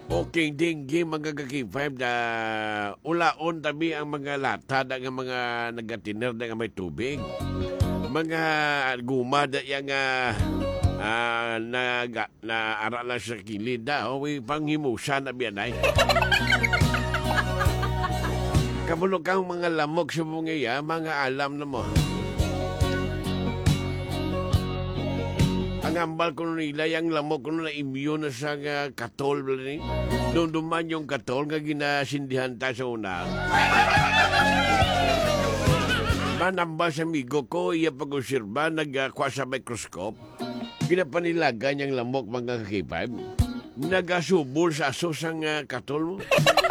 Okay, dengue mga kaki-5 na ulaon tabi ang mga lata da nga mga nagatiner da nga may tubig. Mga guma da yang na ara lang sa kilid da. May panghimusan na biyanay. Kabulok kang mga lamok sa mga mga alam na mo. Ang ambal ko nila, yung lamok ko na immune na sa katol. Doon duman yung katol nga ginasindihan ta sa una. Manambal sa amigo ko, iya pag-usirba, nagkwa sa microscope. Ginapanilagan yung lamok mga kakipay. Nagasubol sa asos ang katol mo.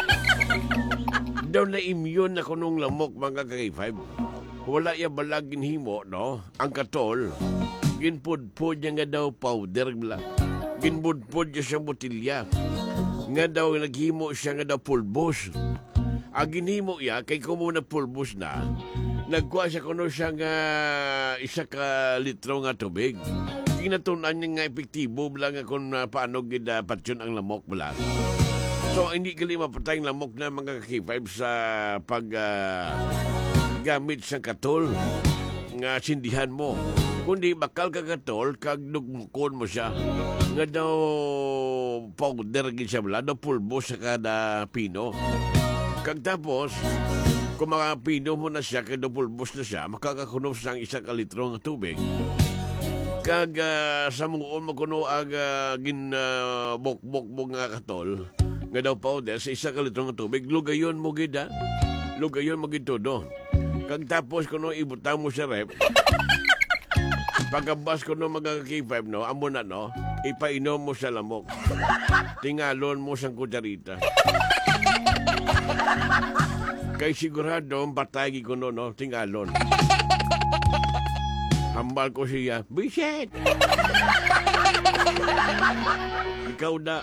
Daw na immune na ko nung lamok mga kakipay. Wala iya balagin himo, no? Ang katol. Ginpudpud niya nga daw powder bla. Ginpudpud niya sa botilya. Nga daw naghimo siya nga daw pulbos. Ang ginhimo ya, kay kumuna pulbos na, nagkuha siya kuno siya nga isa ka litro nga tubig. Ginatunan niya nga epektibo bla nga kung paano gidapat yun ang lamok bla. So, hindi gali mapatay ang lamok na mga kakipay sa pag gamit sa katol nga sindihan mo. Kundi bakal kagatol, kag nugmukon mo siya. Nga daw powder gin siya bala, daw pulbo sa kada pino. Kag tapos, kung mga pino mo na siya, kag daw pulbos na siya, makakakuno sa isa ka litro ng tubig. Kag sa muon mo kuno ang bok-bok mo nga katol, nga daw powder sa isa ka litro ng tubig, lugayon mo gida. Lugayon mo gid todo. Kag tapos kuno ibutang mo sa rep, pagkabas ko no magkaki-5, no, amo na, no, ipainom mo sa lamok. Tingalon mo sa kutsarita. Kay sigurado, patagi ko no, tingalon. Hambal ko siya, Bisit! Ikaw na.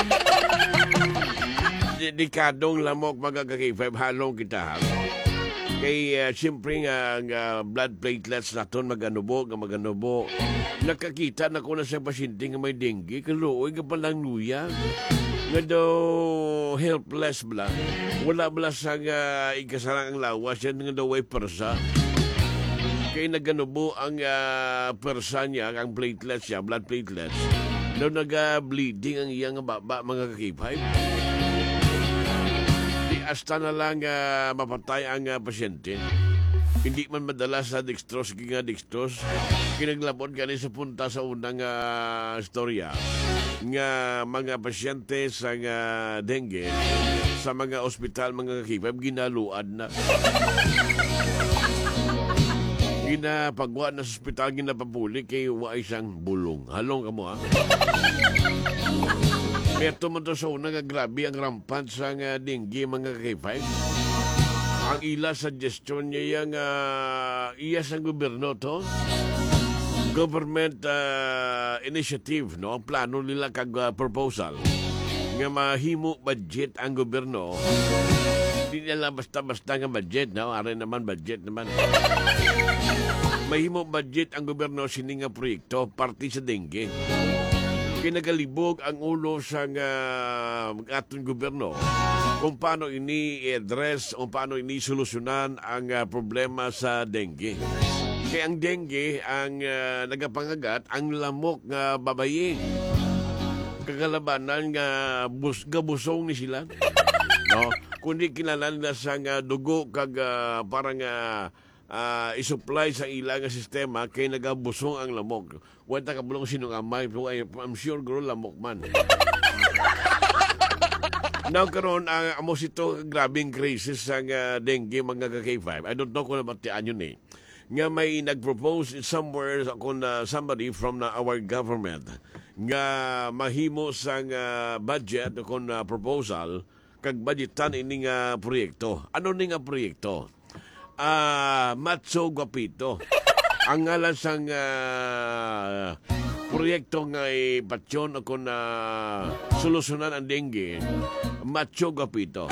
Dekadong lamok magkaki-5, halong kita, ha? Kay siyempre nga blood platelets naton maganubo. Nakakita na ko na sa pasyente nga may dengue. Kaluoy ka palang luya. Nga daw helpless bla. Wala bla sa ikasarang ang lawas. Yan nga daw ay persa. Kay naganubo ang persa niya, ang platelets niya, blood platelets. Daw naga-bleeding ang iyang baba mga kakipay. Hasta na lang mapatay ang pasyente. Hindi man madala sa dextrose, dextrose. Kinaglapon ka sa punta sa unang storya nga mga pasyente sa dengue sa mga ospital, mga kakipab, ginaluad na. Ginapagwa na sa ospital, ginapapuli kay wa isang bulong. Halong ka mo, ha? Ito mo to sa una nga grabe ang rampant sa dengue mga kakipay. Ang ila suggestion niya yung iya sa gobyerno to. Government initiative, no? Ang plano nila kag proposal nga mahimo budget ang gobyerno. Hindi nila basta-basta nga budget, no? Are naman budget naman. Mahimo budget ang gobyerno sini nga proyekto parte sa dengue. Kinagalibog ang ulo sa atong gobyerno kung paano ini-address o paano ini-solusyonan ang problema sa dengue. Kaya ang dengue, ang nagapangagat, ang lamok nga babayi. Kagalabanan nga gabusong ni sila. No? Kundi kinalan na sa dugo kag parang isupply sa ilang sistema kay nagabusong ang lamok. Wala ka bulong sinong amay, pero I'm sure guro lamok man. Now karon ang amos ito grabing crisis sa dengue mga ka-K5. I don't know kung nabatian yun eh. Nga may nag-propose somewhere kung somebody from our government nga mahimo sa budget kung proposal kag budgetan ini nga proyekto. Ano ni nga proyekto? Matso Guapito. Ang ngalan sang proyekto nga ipatyon ako na solusyonan ang dengue, Matso Guapito.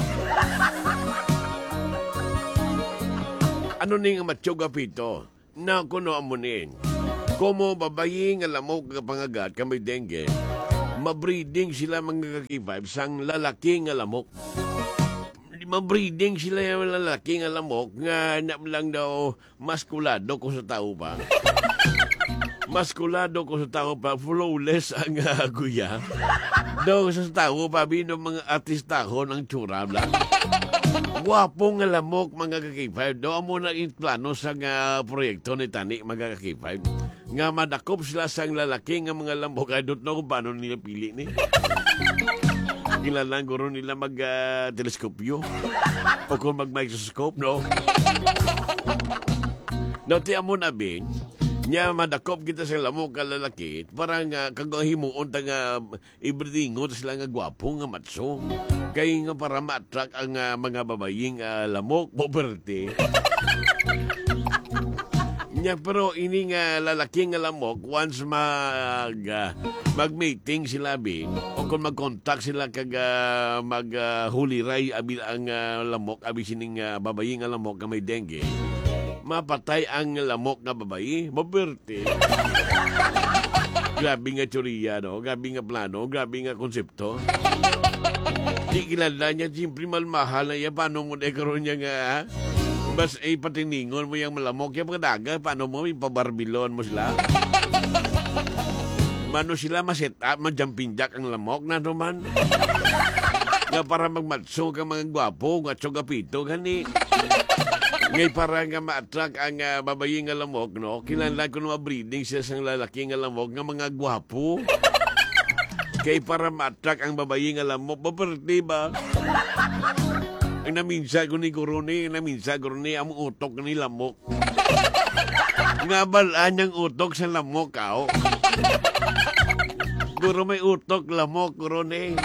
Ano ni nga Matso Guapito? Na kuno amunin. Komo babayi nga lamok nga pangagat kamay dengue, mabreeding sila mga kakibay sang lalaki nga lamok. Mabreeding sila yung lalaki nga lamok nga lang daw maskulado ko sa tao pa. Maskulado ko sa tao pa, flawless ang guya. Daw sa tao pa, bino mga artistaho ng tsura lang. Wapong nga lamok mga kakipay. Daw mo na plano sa proyekto ni Tani mga kakipay. Nga madakop sila sang lalaki nga mga lamok. I don't know kung paano nila pili ni. Kilalang guro nila mag-teleskopyo. O kung mag-microscope, no? No, tiyan mo na, Bing. Nya madakop kita sa lamok ka lalaki. Parang kagahimuon ta nga ibridingot sila nga gwapo nga matso. Kaya nga para ma-attract ang mga babaying lamok, poverty. Nya pero ini nga lalaki nga lamok once mag-meeting sila Bing o kung mag-contact sila kag mag-huliray abi ang lamok abi sining babayi nga lamok nga may dengue, mapatay ang lamok nga babayi, maberte. Grabe nga teorya, no? Grabe nga plano, grabe nga konsepto. Di kilala niya, siyempre malmahal na yan. Paano mo na karoon niya nga, ha? Bas, patiningon mo yung malamok. Yung pagdaga, paano mo, ipabarbilon mo sila? Mano sila maset up, ma-jumping jack ang lamok na naman. Nga para magmatso ka mga gwapo, nga tsogapito, gani. Ngay para nga ma-attract ang babayi nga lamok, no? Kinala ko na breeding siya sa lalaki nga lamok nga mga gwapo. Kay para ma-attract ang babayi nga lamok, baperti ba? Ang naminsa ko ni Kuruni, ang utok ni lamok. Nga balaan niyang utok sa lamok, kao. Guro may utok, lamok, Kuruni.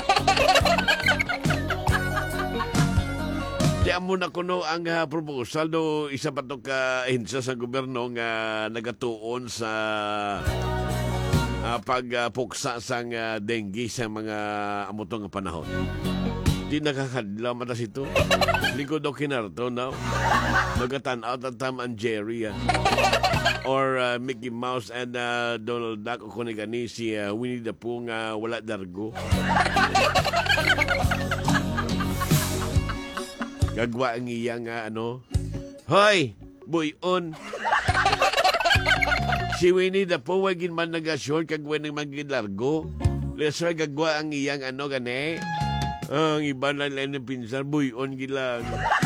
Diyan muna kuno ang proposal do isa pa to ka ahensya sa gobyerno nga nagatuon sa pagpuksa sang dengue sa mga amutong panahon. Di nakakadlaw matas ito. Lingkod o kinarto na. Nagatan-out at Tom and Jerry. Or Mickey Mouse and Donald Duck o kunigani si Winnie the Pooh nga wala dargo. Gagwa ang iyang Hoy! Buyon! Si Winnie the Pooh wagin man nag-short kagwa ng magilargo. Leso gagwa ang iyang gani. Ang iba na lang ng pinsan, buyon gilang.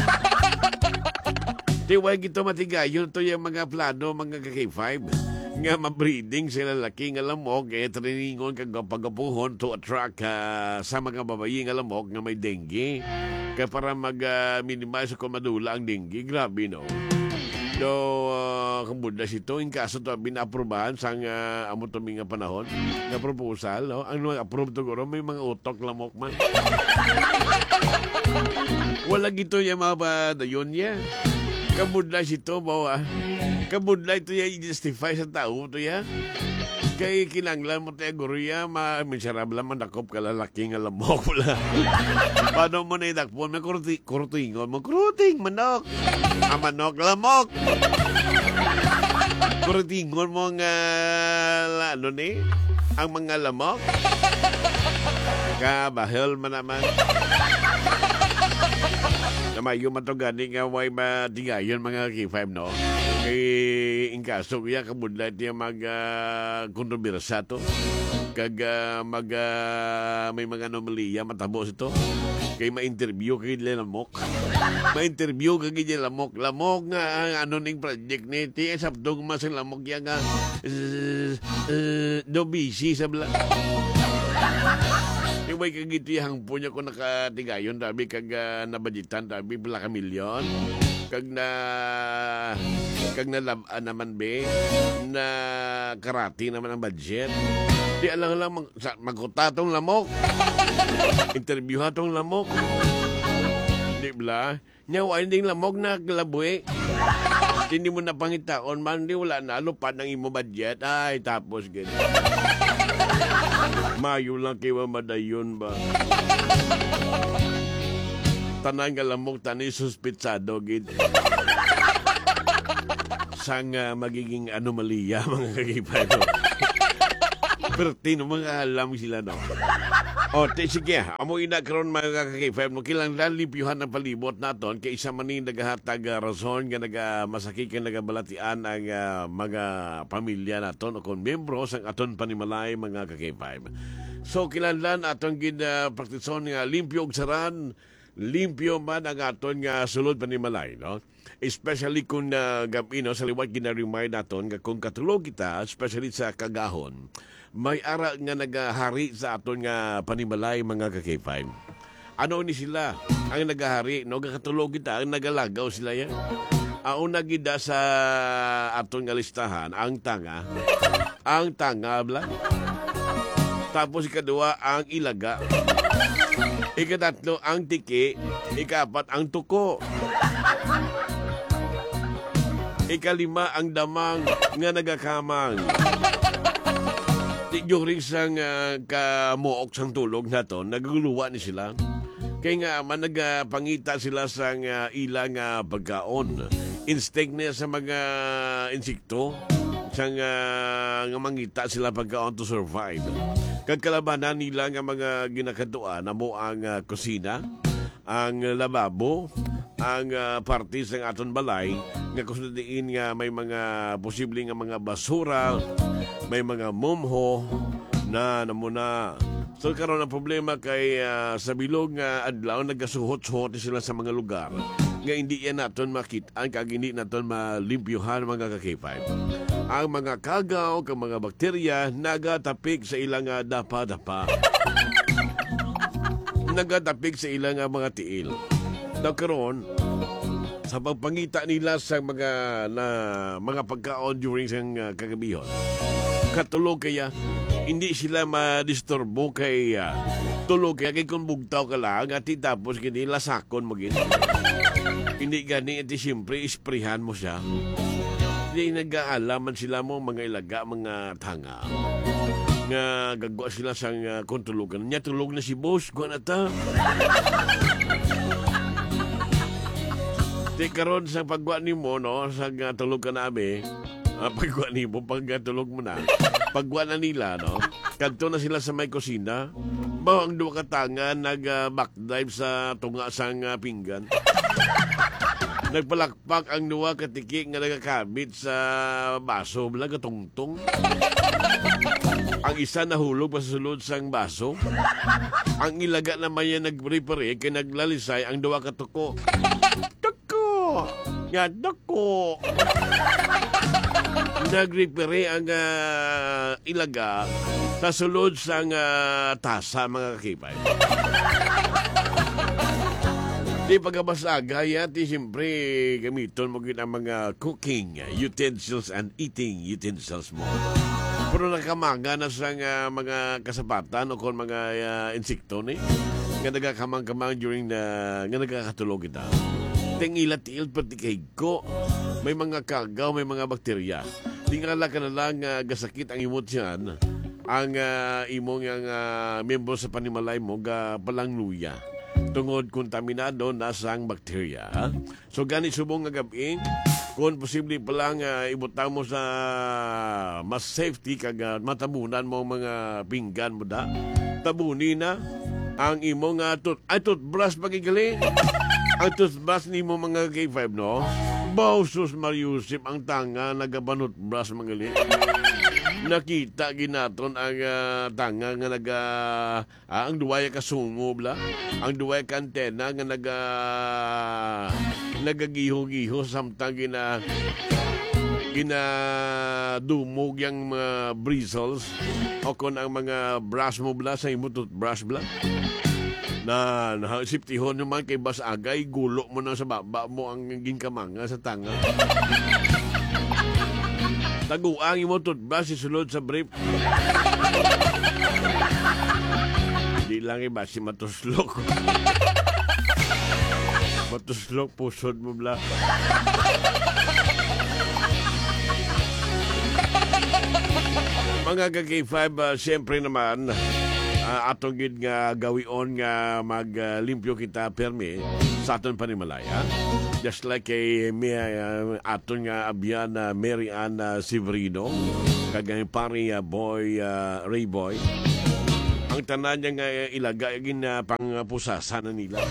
Di wag ito matigayon to yung mga plano, mga K5. Nga mabreeding sila laki nga lamok, triningon kagapagapuhon to attract sa mga babayi nga lamok nga may dengue. Kaya para mag-minimize kung madula ang dengue, grabe no. So, kamudas ito, in kaso ito binaprubahan sa amo tuming panahon na proposal, no? Ang approve to guro, may mga utok lamok man. Wala gito yung mga dayon niya. Kamudas ito, bawa. Kamudas ito yung i-justify sa tao ito ya. Kay kinanglan mo tayo guro ya, miserable lang manakop ka lalaki nga lamok wala. Paano mo na idakpon? May kurutingon mo. Kuruting, manok. Manok, lamok. Kurutingon mo nga, ang mga lamok. Kabahel man naman. Namayo man ito gani nga way matigayon mga K5, no? Kay inkaso kaya kabudlat niya mag-kontrobersa to. Kag may mga anomaliya matabos ito. Kay ma-interview kay lamok. Ma-interview kay lamok. Lamok nga ning project ni ti sabdong masang lamok ya nga do busy sa bla. Iway kag iti hangpo niya ko nakatigayon tabi kag nabudgetan tabi pala ka milyon. Kag na naman be na karati naman ang budget. Di alang lang magkutatong lamok. Interview hatong lamok. Di bla? Nyawain ding lamok na kalabuhi. Hindi mo na pangitaon man, di wala na lupad ng imo budget. Ay, tapos ganyan. Mayo lang kayo madayon ba? Tanang lamok, tanay suspitsado, gid. Sang magiging anomaliya, mga kagipado. Pertino, mga alam sila, no? O, sige, amo ina karon mga ka-K5, no, kilang limpyuhan ng palibot naton, kay isa man yung naghahatag rason, nga masakit ka nagabalatian ang mga pamilya naton, o kung membro sang aton panimalay mga ka-K5. So, kilanlan aton praktison nga limpyo og saran, limpyo man ang aton nga sulod panimalay, no? Especially kung gabi, no, sa liwat gina-remind naton nga kung katulog kita, especially sa kagahon, may ara nga nagahari sa aton nga panimalay mga ka-K5. Ano ni sila? Ang nagahari, no, katulog kita, ang nagalagaw sila yan. Ang nagida sa aton nga listahan, ang tanga, bla. Tapos ikadua, ang ilaga. Ikatatlo, ang tiki. Ikapat, ang tuko. Ikalima, ang damang nga nagakamang. During sang kamuok sang tulog na to, naguluwa ni sila. Kaya nga, nagpangita sila sang ilang pagkaon. Instinct niya sa mga insekto, sang nga mangita sila pagkaon to survive. Kagkalabanan nila nga mga ginakatuan na mo ang kusina, ang lababo, ang party sa aton balay, nga kusunodiin nga may mga posibleng nga mga basura, may mga mumho na namuna. So karon ang problema kay sa bilog nga adlaw nagasuhot-suhot sila sa mga lugar nga hindi yan naton makita, kag hindi naton malimpyuhan mga ka-K5. Ang mga kagaw, kag mga bakterya nagatapik sa ilang dapa-dapa. Nagatapik sa ilang mga tiil. Daw karon sa pagpangita nila sa mga pagkaon during sang kagabihon, katulog kaya hindi sila madisturbo kay tulog kaya kay kung bugtaw ka lang at tapos gini lasakon mo gini. Hindi gani iti siyempre isprihan mo siya. Hindi nag-aalaman sila mo mga ilaga, mga tanga nga gagawa sila sang kontulugan niya. Tulog na si boss, gwa na ta. Di karon sa pagwa ni mo, no, sa tulog ka na abi, pagwa ni mo, pag tulog mo na, pagwa na nila, no, kadto na sila sa may kusina, ba ang duwa katangan nag-backdive sa tunga sang pinggan. Nagpalakpak ang duwa katiki nga nagakabit sa baso, bala katungtong. Ang isa nahulog pa sa sulod sang baso. Ang ilaga naman yan nagpare-pare kay naglalisay ang duwa katuko. Nga dako. Nagripere ang ilaga sa sulod sang tasa mga kakipay. Di pagkabasaga yan, siyempre gamiton mo ang mga cooking utensils and eating utensils mo. Pero nakamaga na sa mga kasapatan o kung mga insekto ni nga nagakamang-kamang during nga nagkakatulog kita. Tingila-til pati kay ko. May mga kagaw, may mga bakterya. Tingala ka na lang gasakit ang imot yan. Ang imong membro sa panimalay mo palang luya. Tungod kontaminado na sang bakterya. So gani subong nga gabi, kung posible palang ibutang mo sa mas safety kag matabunan mo mga pinggan mo da. Tabunin na ang imong toothbrush pagigali. Ang toothbrush ni mo mga K5, no? Bausos Mariusip ang tanga nagabanot brush mga nakita ginaton ang tanga nga ang duwaya kasungo bla, ang duwaya ka antena nga nagagiho-giho samtang ginadumog yung mga bristles o kung ang mga brush mo bla sa imo toothbrush bla na siptihon naman kay bas agay gulo mo na sa baba mo ang ginkamanga sa tanga. Taguang imo toothbrush isulod sa brief. Di lang iba si matuslok. Matuslok pusod mo bla. Mga ka-K5, siyempre naman atong gid nga gawion nga maglimpyo kita permi sa aton panimalaya. Just like kay aton nga abyan na Mary Ann Severino, kagay pari boy Ray Boy. Ang tanan niya nga ilagay gin pangpusasan na nila.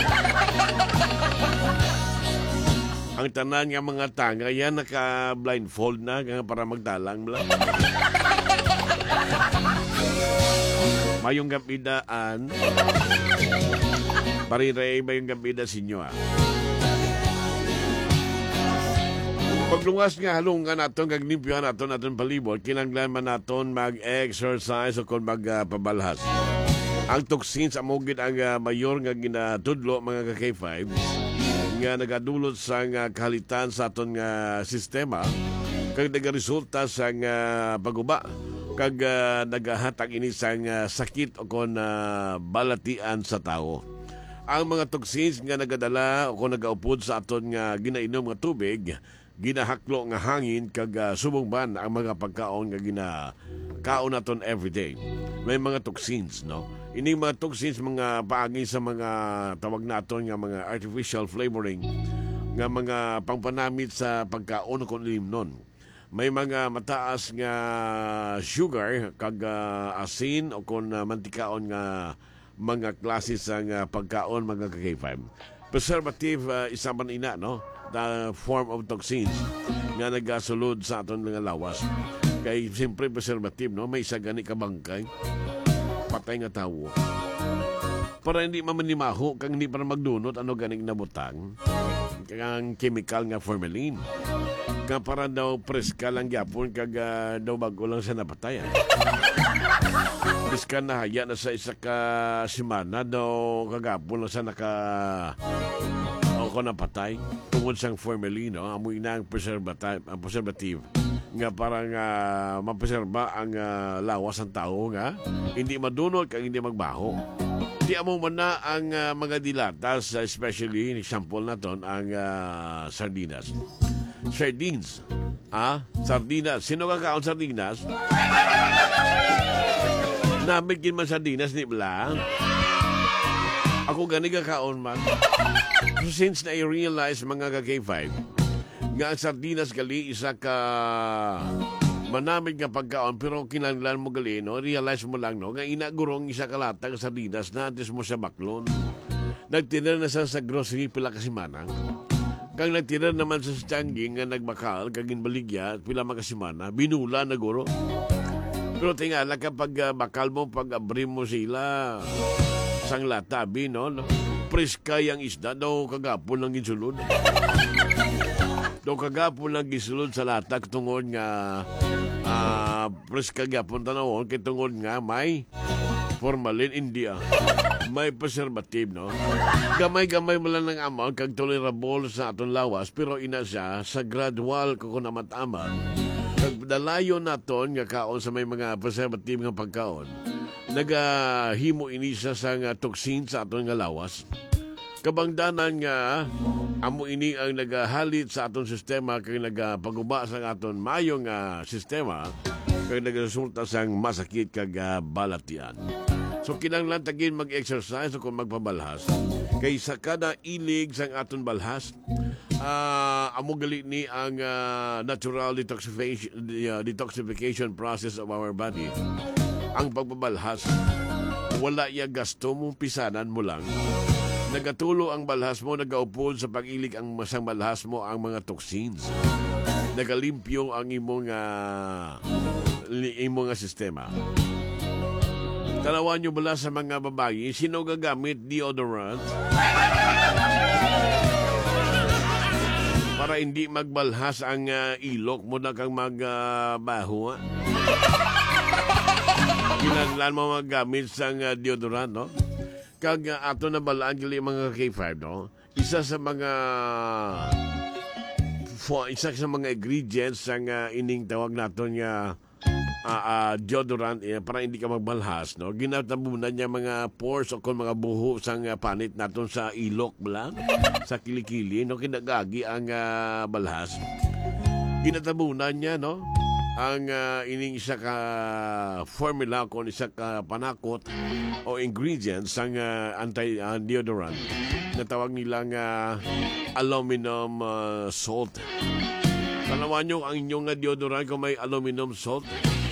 Ang tanan nga mga tanga yan naka-blindfold na para magdalang lang. Mayong gapidaan. Pariray mayong gapida sinyo Paglungas nga halungan naton kag limpyohan naton palibot, kinanglan man naton mag-exercise o kung magpabalhas. Ang toxins amogid ang mayor nga ginatudlo mga ka-K5 nga nagadulot sa kahalitan sa aton nga sistema kag nagaresulta sa paguba kag nagahatag ini sa sakit o kon balatian sa tao. Ang mga toxins nga nagadala o kung nagaupod sa aton nga ginainom nga tubig, ginahaklo nga hangin kag subongban ang mga pagkaon nga ginakaon naton everyday. May mga toxins, no? Ini mga toxins mga paagi sa mga tawag naton nga mga artificial flavoring nga mga pangpanamit sa pagkaon kung limnon. May mga mataas nga sugar kag asin o kung mantikaon nga mga klase sa pagkaon mga ka-K5. Preservative isa man ina, no? The form of toxins nga nagasulod sa aton nga lawas. Kay siyempre preservative, no? May isa gani ka bangkay. Patay nga tawo. Para hindi mamanimaho, kang hindi para magdunot, ano ganing nabutang. Kang chemical nga formalin. Kang para daw preska lang gyapon, kag daw bago lang sa napatayan. Preska na haya na sa isa ka simana, daw kagapon lang sa o napatay. Tungod sang formalin, no? Amoy na ang preservative. Nga parang mapreserba ang lawas ng tao nga hindi madunot kag hindi magbaho. Di amo man na ang mga dilatas, especially example naton ang sardinas. Sardines. Sardinas. Sino ka kaon sardinas? Nabigin man sardinas ni Bla. Ako gani ka kaon man. So since na I-realize mga ka-K5 nga ang sardinas gali isa ka manamig nga pagkaon pero kinanglan mo gali, no? Realize mo lang, no? Nga inagurong isa ka latag sardinas na antes mo sa baklon. Nagtira na sa grocery pila kasimana. Kang nagtira naman sa Changi nga nagbakal kagin baligya pila makasimana, binula na guro. Pero tingala kapag bakal mo, pag abrim mo sila sang latabi, no? Preska yung isda daw kagapon lang gisulod. Daw kagapon lang gisulod sa latak tungod nga preska gapon tanawon kay tungod nga may formalin India. May preservative, no? Gamay-gamay mo lang ng amount kag tolerable sa aton lawas pero ina siya sa gradual ko namatama. Kag dalayo naton nga kaon sa may mga preservative nga pagkaon. Nagahimo ini siya sa toxin sa aton nga lawas. Kabangdanan nga amo ini ang nagahalit sa aton sistema kag nagapaguba sa aton mayong sistema kag nagaresulta sang masakit kag balatian. So kinahanglan tagin mag-exercise o kung magpabalhas. Kay sa kada ilig sang aton balhas, amo gali ni ang natural detoxification process of our body. Ang pagpabalhas, wala iya gasto mo, pisanan mo lang. Nagatulo ang balhas mo, nagaupod sa pag-ilig ang masang balhas mo ang mga toxins. Nagalimpyo ang imong sistema. Tanawan nyo bala sa mga babae, sino gagamit deodorant? Para hindi magbalhas ang ilok mo na kang magbaho. Kinahanglan mo magamit sa deodorant, no? Kag ato na balaan kili mga K5, no? Isa sa mga ingredients ang ining tawag naton nga deodorant para hindi ka magbalhas, no? Ginatabunan niya mga pores o kung mga buho sang panit naton sa ilok bala, sa kilikili, no? Kinagagi ang balhas. Ginatabunan niya, no? ang ining isa ka formula kung isa ka panakot o ingredients ang anti-deodorant na tawag nilang aluminum salt. Tanawan nyo ang inyong deodorant kung may aluminum salt.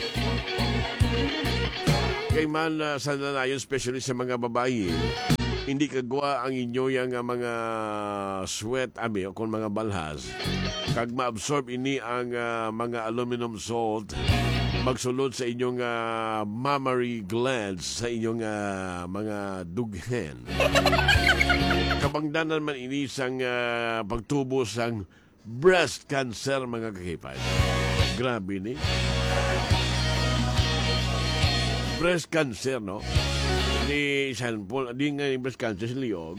Kay man sa nanayon, especially sa mga babae, hindi kagawa ang inyo yung mga sweat, o kung mga balhas. Kag ma-absorb ini ang mga aluminum salt, magsulod sa inyong mammary glands, sa inyong mga dughen. Kabangdanan man ini sang pagtubo sang breast cancer, mga kakipay. Grabe ni. Breast cancer, no? Di San Paul, di nga yung breast cancer sa liog.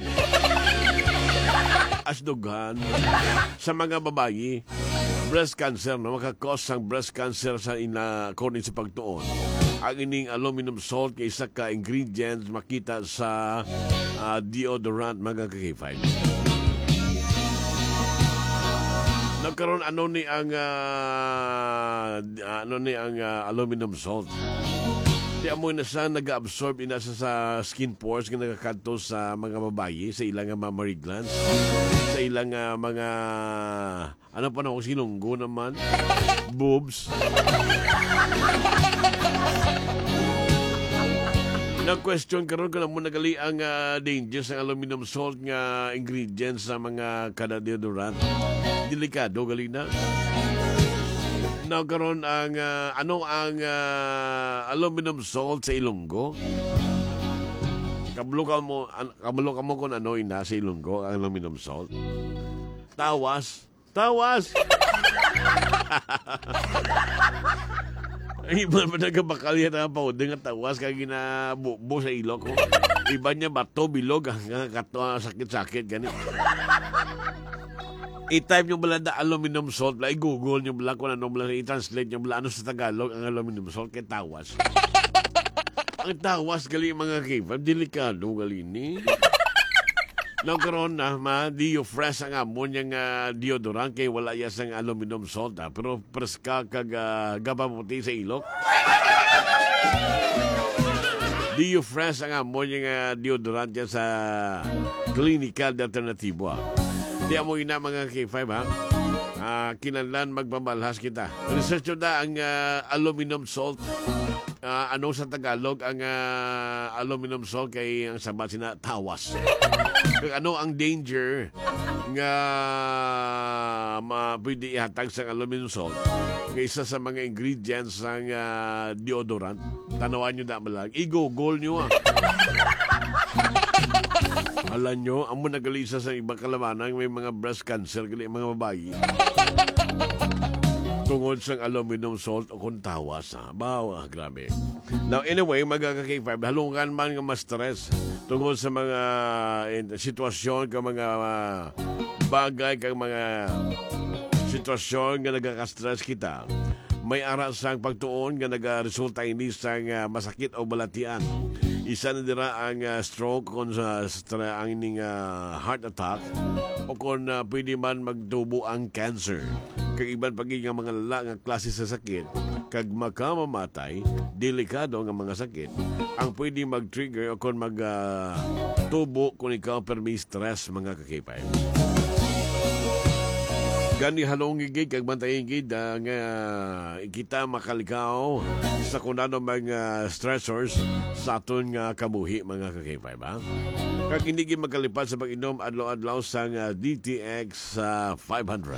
Asdugan. Sa mga babayi, breast cancer, no? Makakos ang breast cancer sa according sa pagtuon. Ang ining aluminum salt kay isa ka ingredients makita sa deodorant, mga kakifay. Nagkaroon ano ni ang aluminum salt. Di amoy na sa nag-absorb ina sa skin pores nga nagakato sa mga babayi, sa ilang mammary glands, sa ilang mga ano pa na kung sinunggo naman, boobs. Nag-question karon kung mo nagali ang dangers ng aluminum salt nga ingredients sa mga kada deodorant. Delikado gali na. Nagkaroon ang ano ang aluminum salt sa Ilonggo. Kabalo ka mo kung ano ina sa Ilonggo ang aluminum salt. Tawas. Iba pa nagabakal yan ang paudeng at tawas kaya ginabubo sa ilok ko. Iba niya bato, bilog, hanggang kato, sakit-sakit, ganit. I-type nyo bala na aluminum salt, i-google nyo bala kung ano bala, i-translate nyo bala ano sa Tagalog ang aluminum salt, kaya tawas. Ang tawas, gali mga kifam, delikado gali ni. Nagkaroon na, di-fresh ang amon yung deodorant, kaya wala yas ang aluminum salt, pero preska kag gabamuti sa ilok. Di-fresh ang amon yung deodorant yan sa clinical alternatibo. Di mo ina mga K5 ha. Kinanlan magbabalhas kita. Research nyo na ang aluminum salt. Ano sa Tagalog ang aluminum salt kay ang sabat sina tawas. Ano ang danger nga pwede ihatag sa aluminum salt? Kaya isa sa mga ingredients ng deodorant. Tanawan nyo na malag. I-google nyo Alam nyo, ang nagalisa sa ibang kalamanang may mga breast cancer, gali mga babayi. Tungod sa aluminum salt o kung tawas. Bawa, grabe. Now, anyway, magkaka-K5, halungan man nga ma-stress tungod sa mga sitwasyon, ka mga bagay, ka mga sitwasyon nga nagkaka-stress kita. May arasang pagtuon nga nag-resulta ini sa masakit o balatian. Isa na dira ang stroke kung ang ining heart attack o kung pwede man magtubo ang cancer. Kag iban pagi nga mga nga klase sa sakit kag makamamatay, delikado nga mga sakit ang pwede mag-trigger o kung magtubo kung ikaw permi stress, mga kakipay. Gani halong gigid kag bantayin gid nga kita makalikaw sa kunano mga stressors sa aton nga kabuhi, mga kakipay ba? Kag hindi gid magkalipad sa pag-inom adlaw-adlaw sa DTX 500.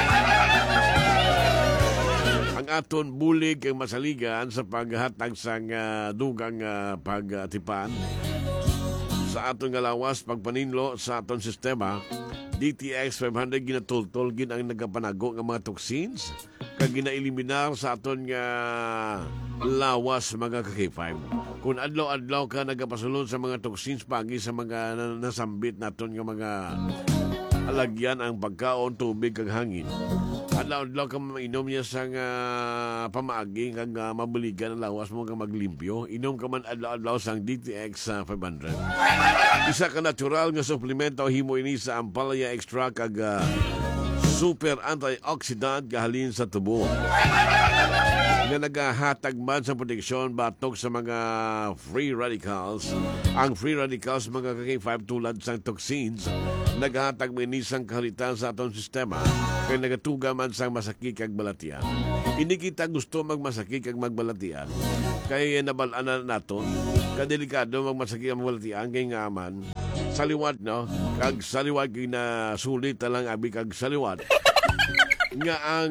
Ang aton bulig kag masaligan sa paghatag sa dugang pagtipan sa aton nga lawas pagpaninlo sa aton sistema. DTX 500 ginatultol gin ang nagapanago ng mga toxins kag ginaeliminar sa aton nga lawas, mga kakipay. Kung adlaw-adlaw ka nagapasulod sa mga toxins pagi sa mga nasambit naton nga mga alagyan ang pagkaon, tubig kag hangin. Adlaw-adlaw ka mainom niya sa pamaagi kag mabuligan ang lawas mo kag maglimpyo. Inom ka man adlaw-adlaw sang DTX 500. Isa ka natural nga suplemento himo ini sa Ampalaya Extra kag super antioxidant gahalin sa tubo nga nagahatag man sa proteksyon batok sa mga free radicals. Ang free radicals mga K5 tulad sa toxins nagahatag minisang kahalitan sa atong sistema kay nagatuga man sa masakit kag balatian. Hindi kita gusto magmasakit kag magbalatian kay nabalanan naton kadelikado magmasakit ang balatian kay nga man saliwat no kag saliwat kay na sulit lang abi kag saliwat nga ang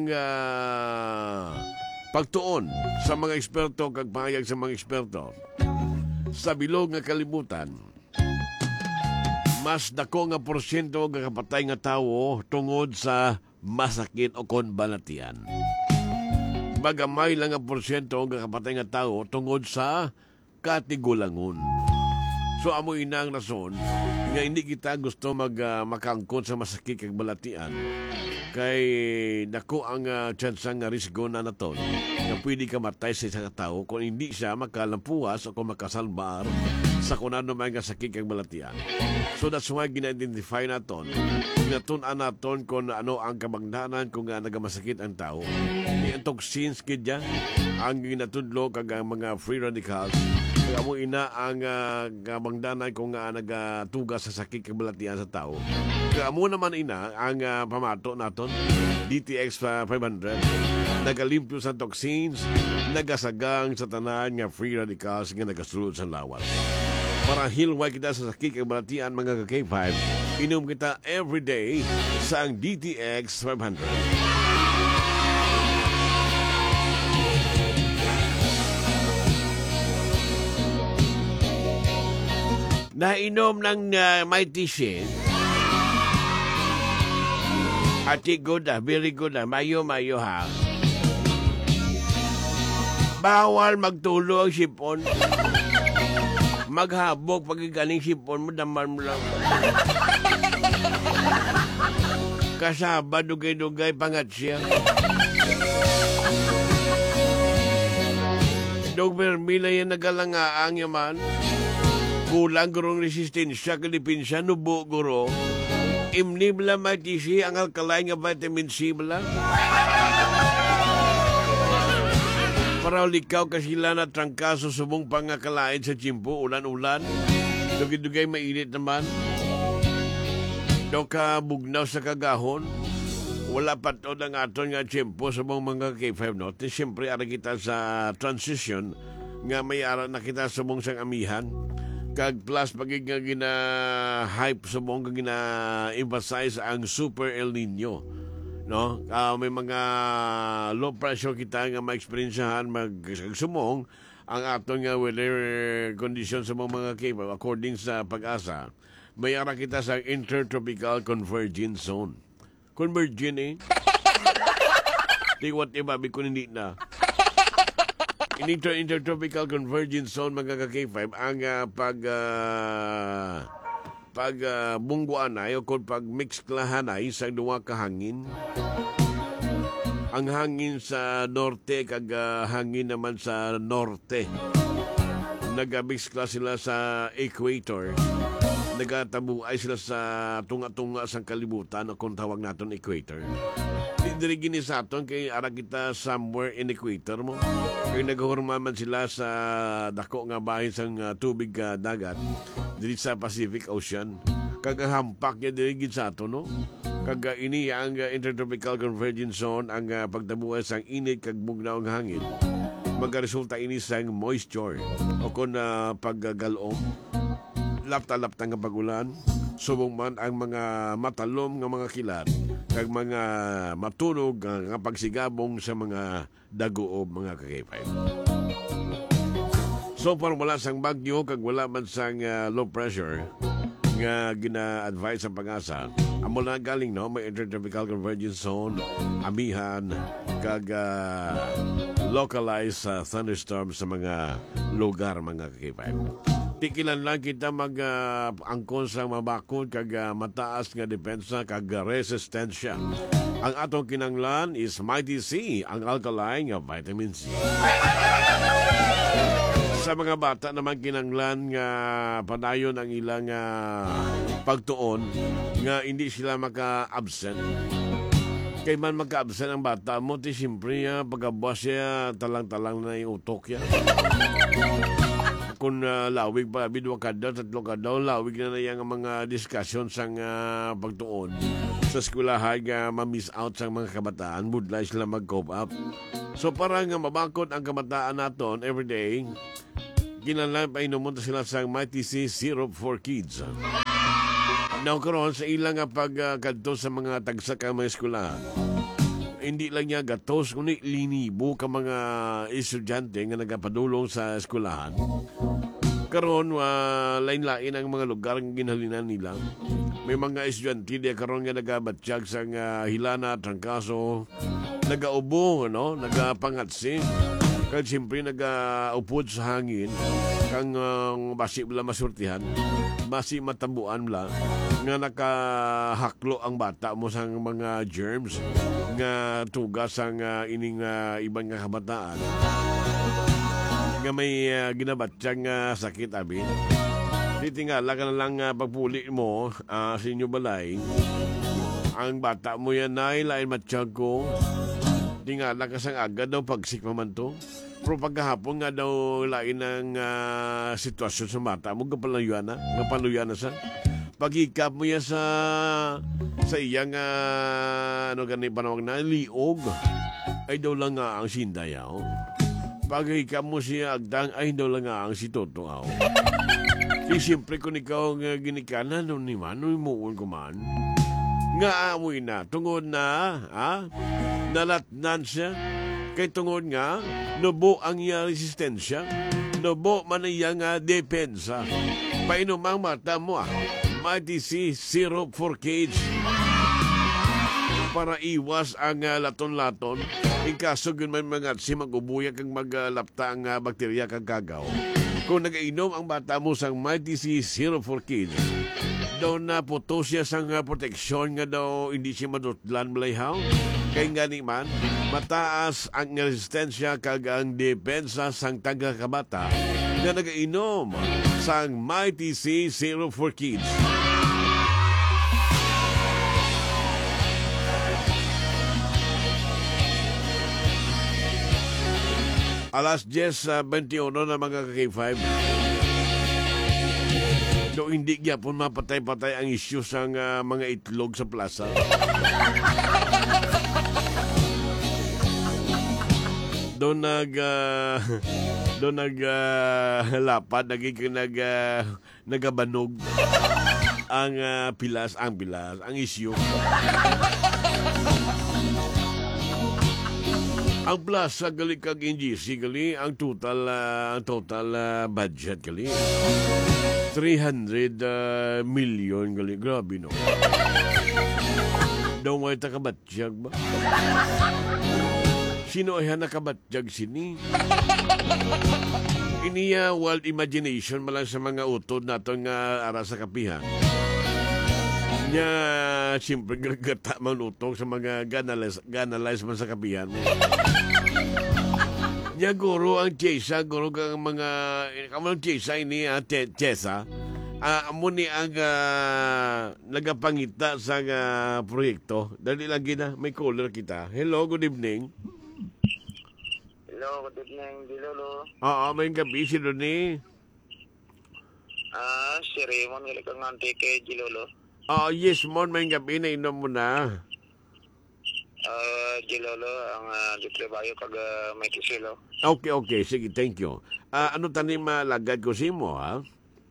pagtuon sa mga eksperto kag pahayag sa mga eksperto sa bilog nga kalibutan mas dako nga porsyento nga kapatay nga tawo tungod sa masakit o kon balatian. Magamay lang nga porsyento nga kapatay nga tawo tungod sa katigulangon. So amo ina ang rason nga hindi kita gusto makangkon sa masakit kag balatian kay dako ang chance nga risgo na naton nga pwede ka matay sa isang tao kung hindi siya makalampuas o kung makasalbar sa kunano man nga sakit kag balatian. So that's why gina-identify naton ginatun-an naton kung ano ang kabangdanan kung nagamasakit ang tao. Ang toxins kidya ang ginatudlo kag ang mga free radicals amo ina ang kabangdanan kung nagatugas sa sakit kag balatian sa tao. Amo naman ina ang pamato naton DTX 500 nagalimpyo sa toxins, nagasagang sa tanan nga free radicals nga nagasulod sa lawas. Para hilway kita sa sakit kag balatian mga K5, inom kita everyday sa ang DTX 500. Nainom ng Mighty Shade. Ati good very good mayo ha. Bawal magtulo ang sipon. Maghabok pag galing sipon mo, daman mo lang. Kasaba, dugay-dugay, pangat siya. Dog Vermila yan nagalangaang yaman. Kulang gurong resistensya, kalipin nubo guro. Imni bala matisi ang alkalay nga vitamin C bala. Para likaw kasila na trangkaso subong pangakalain sa tsimpo, ulan-ulan. Dugay-dugay mainit naman. Daw ka bugnaw sa kagahon. Wala pa to ng aton nga tsimpo subong mga K5 no. Siyempre ara kita sa transition nga may ara na kita subong sang amihan. Kag plus pagig nga gina-hype sa mong gina-emphasize ang Super El Nino. No? May mga low pressure kita nga ma-experiencehan magsumong ang aton nga weather condition sa mga cave according sa pag-asa. May ara kita sa Intertropical Convergence Zone. Convergent eh. Di what ibabi ko hindi na. Intertropical Convergence Zone mga K5 ang pag bungguan ay o kung pag mix klahan ay sa duwa ka hangin. Ang hangin sa norte kag hangin naman sa norte. Nag-mix class sila sa equator. Nagatabuay sila sa tunga-tunga sa kalibutan o kung tawag natin equator. Diri gini sa aton kay ara kita somewhere in equator mo. Kay naghurma man sila sa dako nga bahin sang tubig dagat diri sa Pacific Ocean. Kagahampak niya diri gid sa aton no. Kaga ini ang Intertropical Convergence Zone ang pagtabuan sang init kag bugnaw nga hangin. Magaresulta ini sang moisture o kun paggalom. Lapta-lapta nga pagulan. Subong man ang mga matalom nga mga kilat kag mga matunog nga pagsigabong sa mga dagoob mga kakipay. So far wala sang bagyo kag wala man sang low pressure nga gina-advise sa pag-asa. Amo na galing no may Intertropical Convergence Zone, amihan kag localized thunderstorm sa mga lugar mga kakipay. Tikilan lang kita mag-angkon sa mabakod kag mataas nga depensa kag resistensya. Ang atong kinanglan is Mighty C, ang alkaline nga vitamin C. Sa mga bata naman kinanglan nga padayon ang ilang pagtuon nga hindi sila maka-absent. Kay man magkaabsan ang bata mo, ti siyempre pagkabuas siya, talang-talang na yung utok yan. Kung lawig pa, bidwa ka daw, tatlo ka daw, lawig na yung mga discussion sang pagtuon. Sa eskwelahan ma-miss out sa mga kabataan, budlay sila mag-cope up. So parang mabakot ang kabataan naton everyday, ginalang pa inumunta sila sa Mighty C Syrup for Kids. Now karon sa ilang pagkadto sa mga tagsa ka mga eskwelahan, hindi lang niya gatos, kundi linibo ka mga estudyante nga nagapadulong sa eskwelahan. Karon lain-lain ang mga lugar nga ginhalinan nila. May mga estudyante di karon nga nagabatsyag sa Hilana, Trangkaso, nagaubo, nagapangatsi. Kaya siyempre nagaupod sa hangin, kang basi bala masurtihan, basi matabuan bala, nga nakahaklo ang bata mo sa mga germs, nga tugas ang ining ibang nga kabataan. Nga may ginabatsyang sakit, abi. Titingala ka na lang pagpuli mo sa inyo balay, ang bata mo yan ay lain matsyag ko, tingala ka sang agad daw pagsik pa man to. Pero pagkahapon nga daw lain ang sitwasyon sa mata mo, kapaluyan na sa. Pagikap mo yan sa iyang ganit panawag na liog, ay daw lang nga ang sindayaw. Pagikap mo siya agdang, ay daw lang nga ang si Totoaw. Siyempre kung ikaw ang ginikanan, ni man, imuon ko man. Nga amoy na, tungod na, nalatnan siya. Kay tungod nga, nubo ang iya resistensya, nubo man iya nga depensa. Painumang mata mo Mighty C Syrup for Kids. Para iwas ang laton-laton, ikaso yun man mga si magubuya kang maglapta ang bakterya kang kagaw. Kung nagainom ang bata mo sang Mighty C Syrup for Kids, daw na puto siya sang proteksyon nga daw hindi siya madutlan malayhaw. Kay nga ni man, mataas ang resistensya kag ang depensa sang taga-kabata na nagainom sang Mighty C Syrup for Kids. Alas 10:21 na mga K5. Do hindi gyapon mapatay-patay ang isyu sa mga itlog sa plaza. Doon lapad nagabanog ang pilas ang isyu. Ang plaza gali kag NGC gali ang total budget gali 300 million gali, grabe no. Daw may takabatsyag ba? Sino ay nakabatsyag sini? Iniya wild imagination malang sa mga utod nato nga ara sa kapihan. Nya siyempre gagata man utog sa mga ganalize man sa kapihan mo. Nya guro ang chesa, guro kang mga kamang chesa ini chesa. Amo ni ang nagapangita sa proyekto. Dali lang gina, may caller kita. Hello, good evening. Hello, good evening, Dilolo. Oo, may gabi si Doni. Si Raymond, gali kang nanti kay Dilolo. Yes, Mon, may gabi na inom mo na. Dilolo, ang ditrabayo kag may kisilo. Okay, sige, thank you. Ano tanim lagad ko si mo, ha?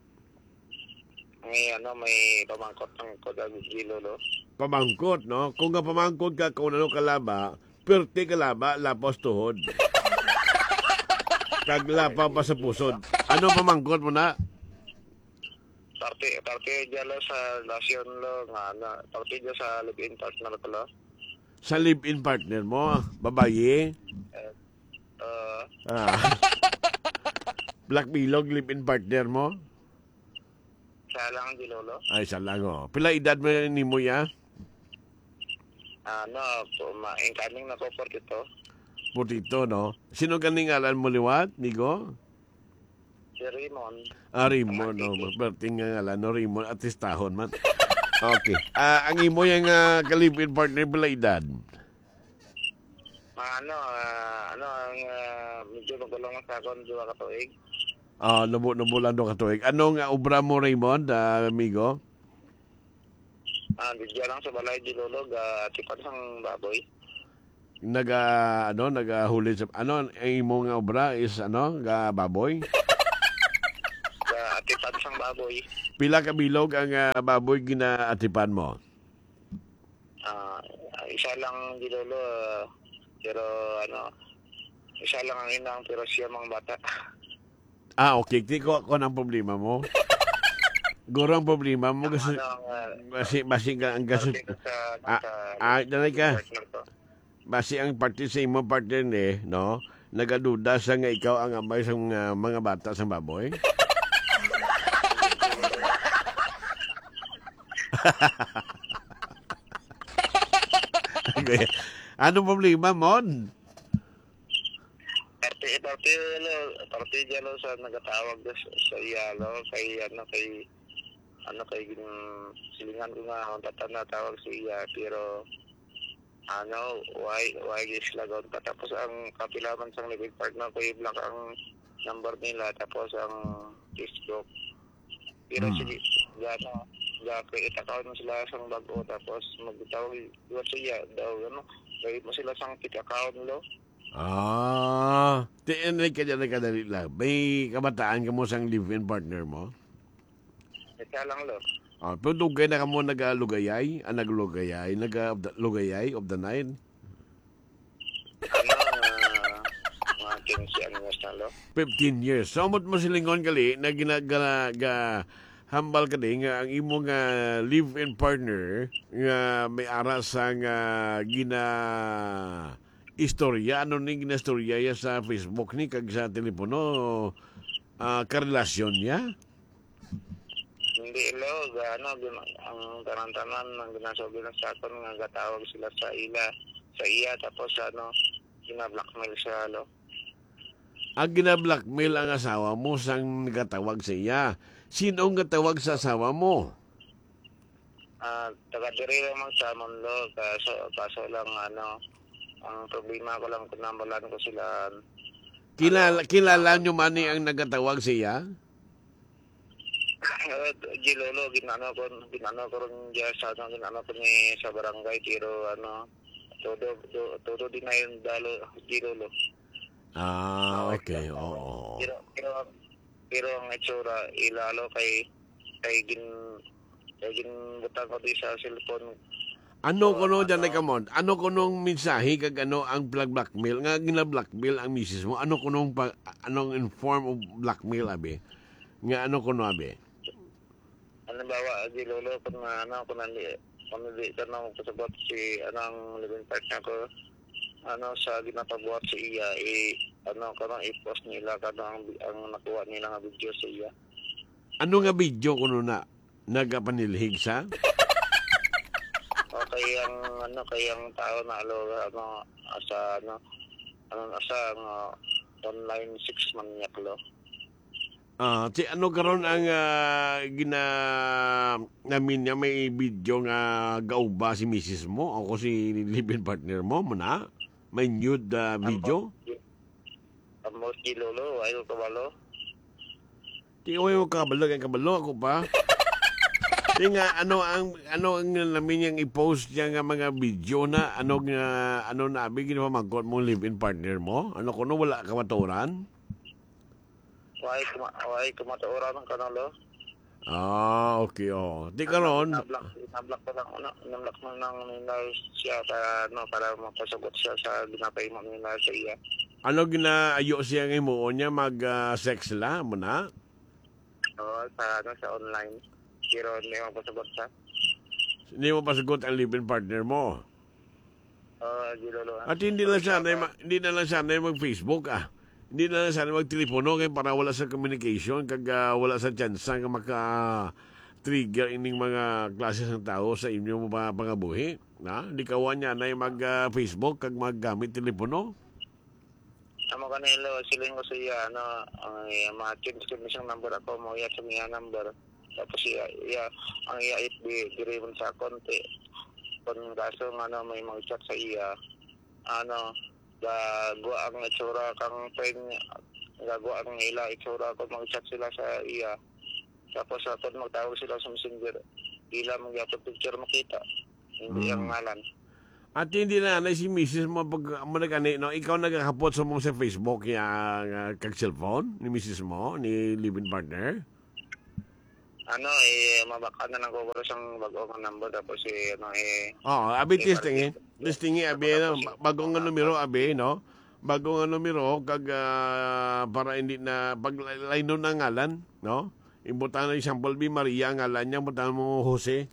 May pamangkot ng kodag Dilolo. Pamangkot, no? Kung nga pamangkot ka, kung ano kalaba, perte kalaba, lapos tuhod. Kaglapa pa sa pusod. Ano pamangkot mo na? Parte dyan sa lasyon lo, parte dyan sa live-in partner ko lo. Sa live-in partner mo, babaye? Black Bilog, live-in partner mo? Sa lang, Dilolo. Ay, sa lang, Pila edad mo ni mo ya? Incoming na ko for ito. Putito, no? Sino kaning alan mo liwat, Migo? Si Raymond. Raymond, no? Berting nga alan, no? Raymond, at istahon man. Okay. Ang imo yung kalipin partner pala edad? medyo magulong sa akong duwa ka tuig. Nabulan do katuig. Anong obra mo, Raymond, amigo? Di lang sa balay di lolo, tipan sang baboy. Nagahuli sa ang imong nga obra is baboy. Tipan sang baboy. Pila ka bilog ang baboy ginaatipan mo? Isa lang di lolo, pero isa lang ang inang pero siya mga bata. Okay. Tiko ko ang problema mo. Guro ang problema mo kasi basi ka ang gasot. Danay ka. Basi ang parte sa imong partner no? Nagaduda sa nga ikaw ang amay sa mga bata sa baboy. Okay. Anong problema, Mon? Parte dyan sa nagatawag sa iyalo kay silingan ko nga ang tatawag sa iya pero why sila gawin pa tapos ang kapilaman sang living partner ko i-block ang number nila tapos ang Facebook pero sige create account mo sila sang bago tapos magtawag sa iya daw gawin mo sila sang pick account lo. Tiyanay ka dyan kadali lang. May kabataan ka mo sang live-in partner mo? Ito lang lo. Pero dugay na ka mo naglugayay of the night? Mga 15 years na lo. 15 years. So, amot mo silingon kali na hambal ka din nga ang imong live-in partner nga may aras sang istorya, ning ginastorya ya sa Facebook ni kag sa telepono karelasyon niya? Hindi lo, ang tanan-tanan ang ginasabi na sa akin nga gatawag sila sa iya tapos gina-blackmail siya lo. Ang gina-blackmail ang asawa mo sang nagatawag sa iya. Sino ang gatawag sa asawa mo? Taga-diri lang sa mundo kaso lang ang problema ko lang kung nambalan ko sila. Kilala nyo man ang nagatawag siya? Gilolo, ginano ko rin dyan ginano ko ni sa barangay, pero todo din na yung dalo, Gilolo. Okay, oo. Pero ang itsura, ilalo kay ginbutan ko di sa cellphone. Ano kuno dyan na kamon? Ano kunong mensahe kag ang blackmail? Nga gina-blackmail ang misis mo? Anong inform of blackmail, abe? Nga kuno, abe? Bawa, di lolo, kung nandi ka na magpasabot si ang living partner ko, sa ginapabuhat sa iya, i-post nila ang nakuha nila nga video sa iya. Ano nga video kuno na? Nagapanilhig sa? Kayang tao na online 6 manyak lo. Ano karon ang namin niya may video nga gauba si misis mo o si live-in partner mo na? May nude video? Amos gilolo, ayaw kabalo. Di ko kabalo ako pa. Di nga, ano ang namin niyang i-post niya nga mga video na ano na bigyan mo magkot mo live-in partner mo? Ano kuno wala ka maturan? Why kumatuoran ng kanalo? Okay, Di karon. Na-block ko lang na-block mo nang nila siya para mapasagot siya sa ginapay mo nila sa iya. Ano ginaayo siya ng mo niya mag-sex la mo na? Sa online. Pero hindi mo pasagot siya. Hindi mo pasagot ang live-in partner mo? Gilolo. At hindi na lang sana mag-Facebook Hindi na lang sana mag-telepono kaya para wala sa communication kag wala sa chance nga maka-trigger ining mga klase ng tao sa inyo mo pangabuhi. Hindi kawan niya na mag-Facebook kag maggamit telepono. Amo kanilo siling ko siya ma-change ko siyang number ako mo iya sa mga number. Tapos ang iya i-direct sa konti. Kung kaso may mag-chat sa iya gagawa ang itsura kang friend niya. Gagawa ang ila itsura ko, mag-chat sila sa iya. Tapos ako magtawag sila sa messenger. Ila mag-upload picture makita. Hindi ang ngalan. At hindi na si Mrs. mo pag mo nagani no, ikaw nagkakapot sa mo sa Facebook yang kag cellphone ni Mrs. mo ni live-in partner. Mabaka na lang ko siyang bagong number tapos Abi testing abi no, bagong nga numero abi no. Bagong nga numero kag para hindi na pag line na ngalan, no? Imbutan na example B Maria ngalan niya, imbutan mo Jose.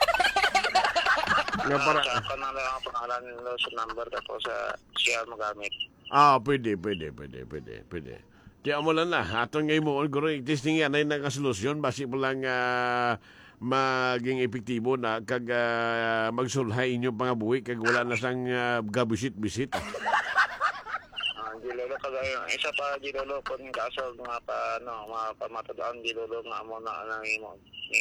Nga para ako na lang ang pangalan nila sa number tapos siya magamit. Pwede. Kaya mo lang na, atong ngayon mo, guro, testing yan ay nakasolusyon, basi mo lang maging epektibo na kag magsulhay inyong pangabuhi, kag wala na sang gabisit-bisit. Dilolo kagayo, isa pa dilolo kung kaso mga pamatadaan dilolo nga amo na imo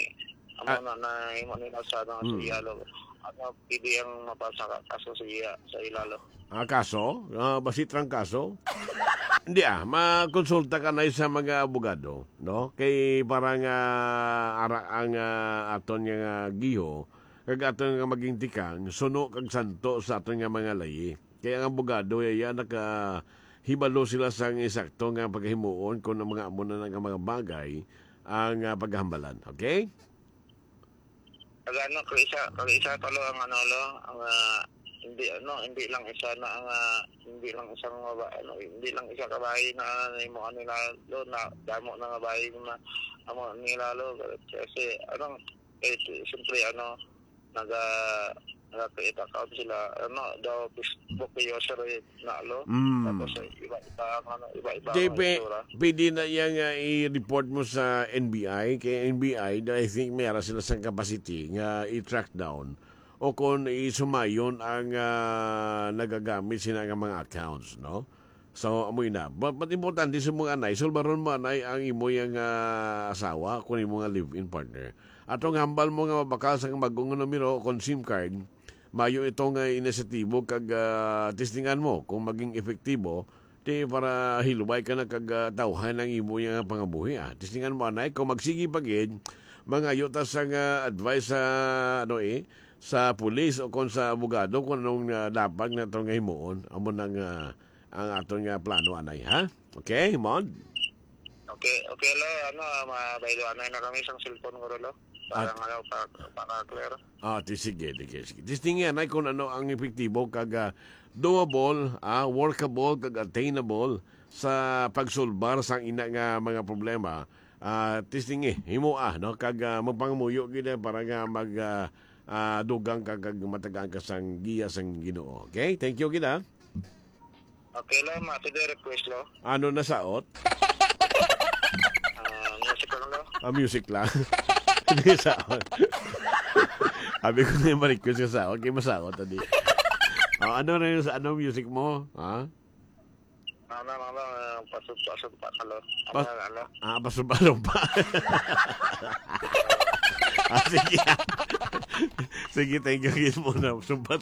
nila sa iyalo. Pili ang mapasa kaso sa ilalo. Kaso? Basit rang kaso? Hindi makonsulta ka na sa mga abogado, no? Kay parang ang aton nga giho, kag aton nga maging tikang, suno kag santo sa aton nga mga layi. Kaya ang abogado, hibalo sila sa isakto nga paghimuon kung ang mga amo na nga mga bagay ang paghambalan. Okay? Kag isa talo ang hindi lang isa na ang hindi lang isang hindi lang isa ka bahay na imo nila lo na damo na nga bahay na amo nila lo kasi siyempre nag-create account sila daw Facebook user na lo tapos iba pwede na yang i-report mo sa NBI kay NBI I think mayroon sila sa capacity nga i-track down o kung isumayon ang nagagamit sila ng mga accounts, no? So amoy na but importante sa mga anay sulbaron mo anay ang imo yang asawa kung imo nga live-in partner atong hambal mo nga mabakal sa magong numero kon SIM card mayo itong inisitibo kag testingan mo kung maging efektibo para hilubay ka na kag tawhan ng imo yung pangabuhi. Testingan mo anay kung magsigi pagid mga yuta sa advice sa pulis o kung sa abogado kung anong dapat na itong himuon amo nang ang atong plano anay ha. Okay, Mon? Okay lo mabaylo anay na kami sang cellphone ko lo. Para clear. Sige. Tistingin ay kung ano ang epektibo kag doable, workable kag attainable sa pagsulbar sang ina nga mga problema. Tistingi himo no kag magpangamuyo gid para nga mag dugang kag matagaan ka sang giya sang Ginoo. Okay? Thank you gid Okay lang, mati request lo. Ano na saot? Music lang lo. Music lang. Hindi saot. Sabi ko na yung ma-request ka saot. Kaya masaot, adi. Ano na yung ano music mo? Ha? Pasumpa ka lo. Pasumpa. Sige. Sige, thank you again muna. Sumpa.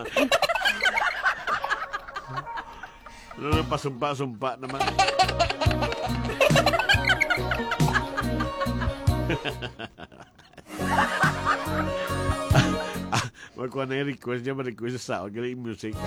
Pasumpa naman. Magkuha na yung request niya, ma-request sa sound, galing music.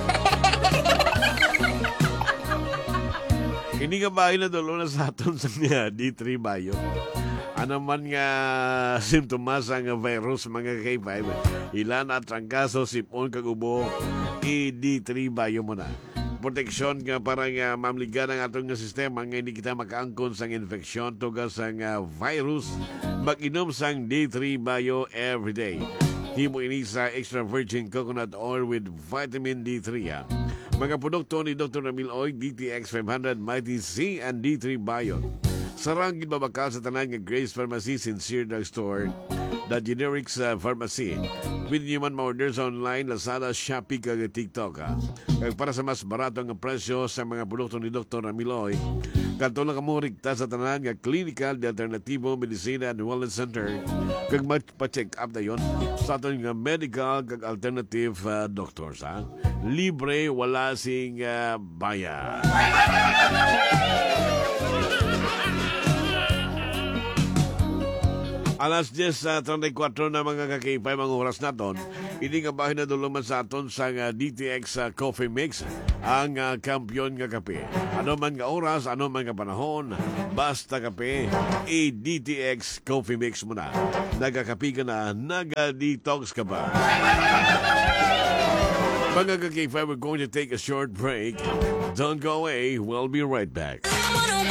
Hindi ka ba inadulo na sa aton sa D3 Bayo? Ano man nga simptomas ang virus mga K5, ilan at trangkaso, sipon, kagubo, D3 Bayo mo na. Proteksyon nga para nga mamligan ang atong sistema nga hindi kita makaangkon sang infeksyon tugas sang virus. Mag-inom sang D3 Bio everyday. Himo ini sa extra virgin coconut oil with vitamin D3. Mga produkto ni Dr. Ramil Oil, DTX 500, Mighty C, and D3 Bio. Sarang gibabakal sa tanan nga Grace Pharmacy, Sincere Drug Store, The Generics Pharmacy. Pwede nyo man ma-order sa online, Lazada, Shopee, kag TikTok. Kag para sa mas barato ang presyo sa mga produkto ni Dr. Amiloy, kanto lang kamo rikta sa tanan nga Clinical de Alternativo Medicina and Wellness Center. Kag pa-check up na yon sa aton nga medical kag alternative doctors. Libre, wala sing bayad. Alas 10:34 na mga kakipay, mga oras naton. Hindi nga bahin na duluman sa aton sa DTX Coffee Mix, ang kampiyon nga kape. Ano man nga oras, ano man nga panahon, basta kape, DTX Coffee Mix mo na. Nagakapi ka na, naga-detox ka ba? Mga kakipay, we're going to take a short break. Don't go away, we'll be right back.